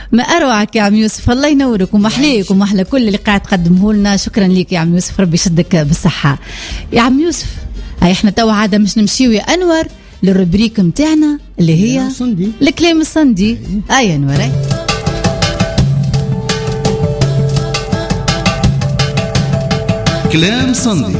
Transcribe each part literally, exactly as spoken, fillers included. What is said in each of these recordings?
ما أروعك يا عم يوسف، الله ينورك ومحليك ومحلى كل اللي قاعد تقدمه لنا. شكرا لك يا عم يوسف، ربي يشدك بالصحة يا عم يوسف. هاي احنا تو عادة مش نمشيو يا أنور للربريك متاعنا اللي هي الكلام الصندي. أي أنور أي كلام صندي.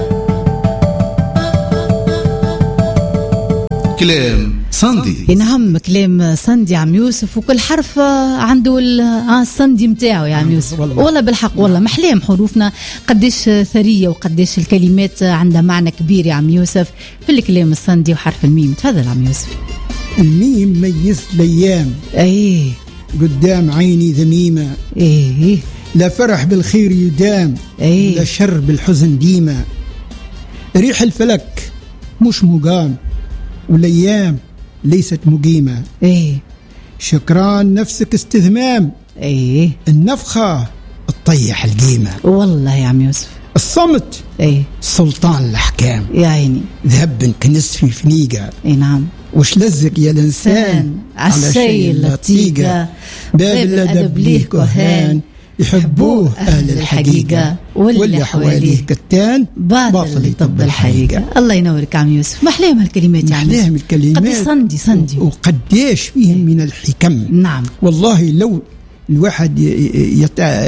كلام صندي. نعم كلام صندي عم يوسف، وكل حرف عنده الصندي متاعه يا عم يوسف. والله بالحق والله محلام حروفنا قديش ثرية وقديش الكلمات عندها معنى كبير يا عم يوسف في الكلام الصندي. وحرف الميم تفضل عم يوسف. الميم ميز الأيام ايه قدام عيني ذميمة، ايه لا فرح بالخير يدام، ايه لا شر بالحزن ديمة. ريح الفلك مش مقام، والأيام ليست مقيمة. ايه شكران نفسك استذمام، ايه النفخة تطيح القيمة. والله يا عم يوسف الصمت ايه سلطان الأحكام، يا عيني ذهب كنس في فنيقة. ايه نعم وش لزق يا الإنسان على الشيء اللطيقة، باب الأدب ليه كهان يحبوه أهل الحقيقة، واللي حواليه كتان باطل يطب الحقيقة. الله ينورك عم يوسف، محلاهم الكلمات يا عم يوسف، محلاهم الكلمات قديش صندي صندي وقديش فيهم من الحكم. نعم والله لو الواحد يتع...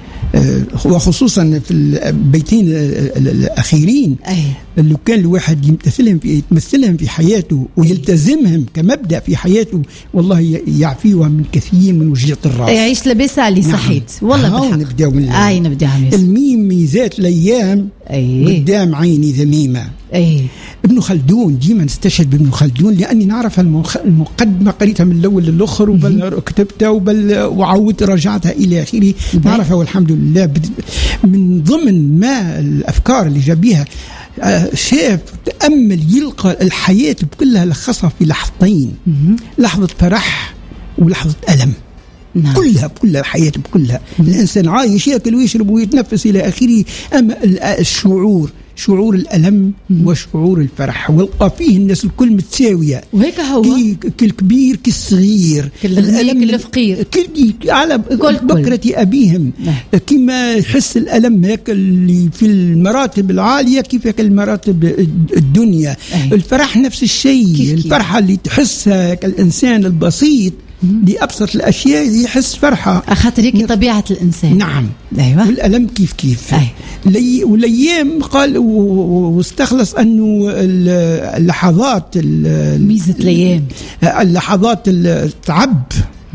وخصوصا في البيتين الأخيرين أيه. لو كان الواحد يمثلهم في يتمثلهم في حياته ويلتزمهم كمبدأ في حياته، والله يعفيها من كثير من وجية الراس. يعيش لبس علي. نعم. صحيت والله بالحق. نبدأ من آي نبدأ عميس. الميم ميزات الأيام أيه. قدام عيني ذميمة. أيه. ابن خلدون ديما نستشهد بابن خلدون لأني نعرف المقدمة قريتها من الأول للآخر وبل كتبتها وبل وعودت رجعتها إلى آخره نعرفها والحمد لله. من ضمن ما الأفكار اللي جابيها شاف تأمل يلقى الحياة كلها لخصها في لحظتين، لحظة فرح ولحظة ألم. نعم. كلها كلها الحياة كلها الإنسان عايش يأكل ويشرب ويتنفس إلى آخره، أما الشعور شعور الألم وشعور الفرح والقى فيه الناس الكل متساوية، وهيك هو كل كبير كالصغير، كل الألم كل فقير كل على بكرة أبيهم. كما يحس الألم هيك اللي في المراتب العالية كيف هيك المراتب الدنيا. أيه. الفرح نفس الشيء، الفرحة اللي تحسها الإنسان البسيط لأبسط الأشياء يحس فرحة، أخاطر هيك طبيعة الإنسان. نعم. أيوة. والألم كيف كيف. أي. لي والأيام قال واستخلص أنه اللحظات ميزة الأيام اللحظات التعب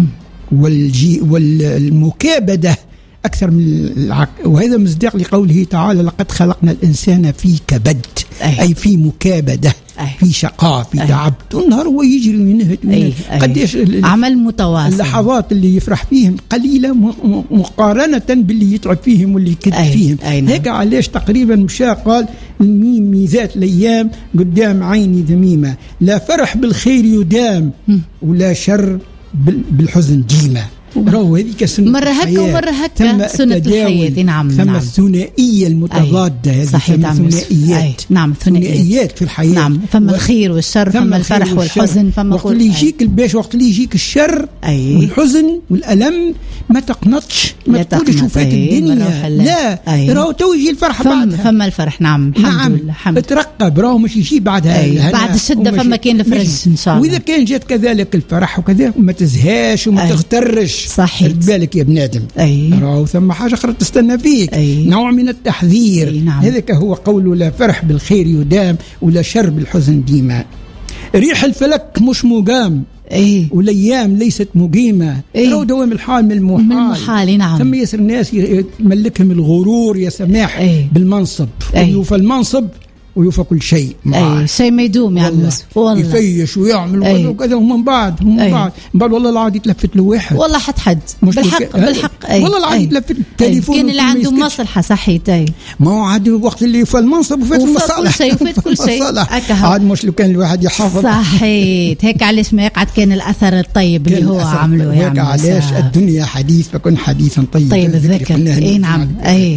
والجي والمكابدة أكثر من العك... وهذا مصداق لقوله تعالى لقد خلقنا الإنسان في كبد. أي, أي في مكابدة. أي. في شقاء في أي. تعب النهار هو يجري منه قديش عمل متواصل. اللحظات اللي يفرح فيهم قليلة مقارنة باللي يتعب فيهم واللي يكد أي. فيهم. أي. هيك علاش تقريبا مشى قال الميم ميزات الأيام قدام عيني ذميمة، لا فرح بالخير يدام ولا شر بالحزن ديمة. راهو هذيك سنة مرة هكا ومرة هكا سنة الحياة. نعم ثم الثنائية المتضادة هذه ثنائيات. نعم ثنائيات في الحياة. نعم فما الخير والشر، فما الفرح والحزن، فما وقت اللي يجيك الباش وقت اللي يجيك الشر أي. والحزن والألم ما تقنطش، ما تقولش شوفات الدنيا لا راهو تو يجي الفرح بعدها. فما الفرح. نعم الحمد نعم. لله الحمد. ترقب راهو مش يجي بعدها بعد الشدة فما كان الفرج إن شاء الله. وإذا كان جات كذلك الفرح وكذا ما تزهاش وما تغترش. صحيح. بالك يا ابن آدم راهو ثم حاجة أخرى تستنى فيك. أي. نوع من التحذير. نعم. هذاك هو قوله لا فرح بالخير يدام ولا شر بالحزن ديما. ريح الفلك مش مقام. أيه. والأيام ليست مقيمة. أيه. راهو دوام الحال من المحال. من المحال. نعم. ثم يسر الناس يملكهم الغرور يا سماح. أيه. بالمنصب. أيه. يوفى المنصب ويوفى كل شيء. أي شيء ما يدوم يا عم يوسف والله. يفيش ويعمل وكذا ومن بعد ومن بعد من بعد والله العادي تلفت له واحد والله حد حد بالحق بالحق. أي. والله العادي تلفت التليفون كان اللي عنده مصلحة صحيت. أي ما هو عاد وقت اللي في المنصب وفات المصالح كل شيء وفات كل شيء عاد مش لو كان الواحد يحافظ. صحيت هيك علاش ما يقعد كان الأثر الطيب اللي هو عمله. هيك علاش الدنيا حديث فكن حديثا طيب طيب الذكر. اي نعم. اي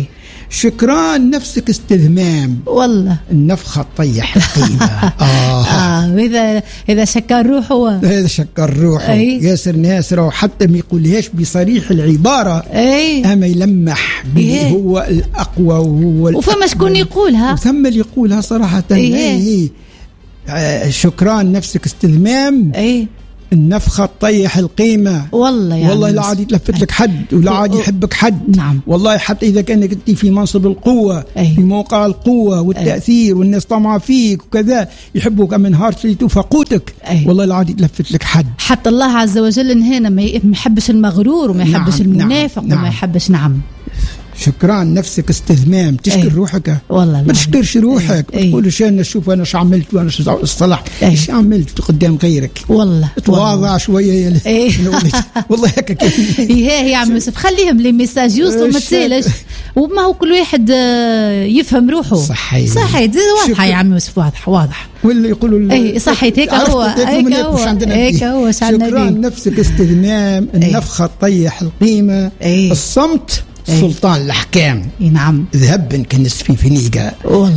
شكرا نفسك استهمام والله النفخة تطيح القيمة. آه. آه إذا إذا شكر روحه هذا شكر روحه. أي. ياسر ناس راهو حتى ما يقولهاش بصريح العبارة، أي. أما يلمح إيه. هو الأقوى وهو وفما شكون يقولها وثم اللي يقولها صراحة. إيه. إيه. آه شكرا نفسك استهمام. أي. النفخة تطيح القيمة. والله يعني والله لا عاد يتلفت لك حد ولا عاد يحبك حد. نعم. والله حتى إذا كانك أنت في منصب القوة، أي. في موقع القوة والتأثير، أي. والناس طمع فيك وكذا يحبوك من نهار تليتو فقوتك. أي. والله لا عاد يتلفت لك حد. حتى الله عز وجل هنا ما يحبش المغرور وما يحبش نعم. المنافق. نعم. وما يحبش. نعم. شكرا نفسك استهمام. تشكر. أي. روحك. والله ما تشكرش روحك. أي. تقولش انا شوف انا شو عملت وانا شو صلحت. ايش عملت قدام غيرك. والله تواضع شويه يا أي. والله هكا. ايه يا عم يوسف خليهم لي ميساج يوصلوا ما تسالش. وما هو كل واحد يفهم روحه. صحيح صحيح واضحه يا عم يوسف. واضح واضح. واللي يقولوا اي صحيت هيك هو هيك هو هيك هو شكرا نفسك استهمام. النفخه تطيح القيمه. أي. الصمت أي. سلطان الأحكام. نعم. ذهب كنس في فنيقة.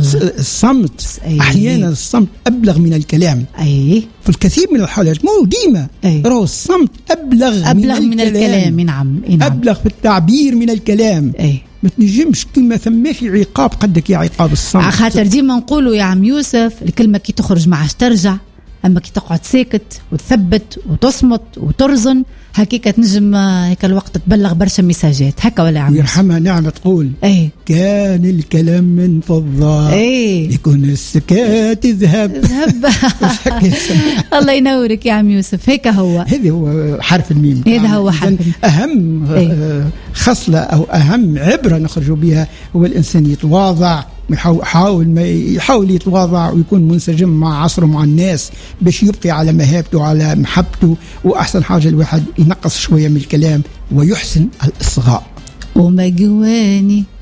الصمت أي. أحيانا الصمت أبلغ من الكلام. أي. في الكثير من الحالات مو ديما. راهو الصمت أبلغ, أبلغ من, من الكلام. الكلام. نعم. نعم. أبلغ في التعبير من الكلام. أي. ما تنجمش كلمة ثماش عقاب قدك يا عقاب الصمت. خاطر ديما نقولوا يا عم يوسف الكلمة كي تخرج ما عادش ترجع، أما كي تقعد ساكت وتثبت وتصمت وترزن هكيك تنجم هيك الوقت تبلغ برشا ميساجات. هكا ولا عم ويرحمها نعمة تقول أي. كان الكلام من فضة أي. يكون السكات ذهب ذهب. الله ينورك يا عم يوسف. هيك هو هذا هو حرف الميم. هذا هو حرف أهم أي. خصلة أو أهم عبرة نخرج بها هو الإنسان يتواضع، يحاول ما يحاول يتواضع ويكون منسجم مع عصره مع الناس باش يبقي على مهابته وعلى محبته. وأحسن حاجة الواحد ينقص شوية من الكلام ويحسن الإصغاء. وما جواني